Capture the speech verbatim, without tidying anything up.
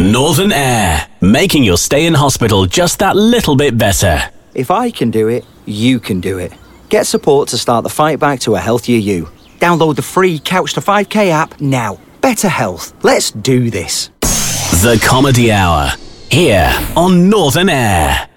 Northern Air, making your stay in hospital just that little bit better. If I can do it, you can do it. Get support to start the fight back to a healthier you. Download the free Couch to five K app now. Better health. Let's do this. The Comedy Hour, here on Northern Air.